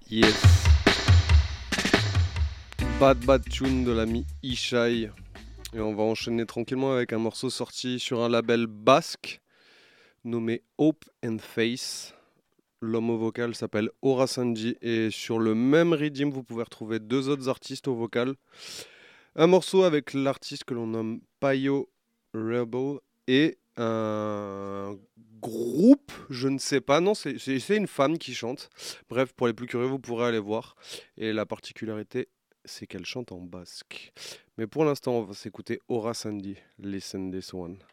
Yes. Bad Tune de l'ami Ishai. Et on va enchaîner tranquillement avec un morceau sorti sur un label basque nommé Hope and Face. L'homme au vocal s'appelle Ora Sanji et sur le même rythme vous pouvez retrouver deux autres artistes au vocal. Un morceau avec l'artiste que l'on nomme Payo Rebel et un groupe, je ne sais pas, non c'est une femme qui chante. Bref, pour les plus curieux vous pourrez aller voir. Et la particularité c'est qu'elle chante en basque. Mais pour l'instant on va s'écouter Ora Sanji, Listen This One.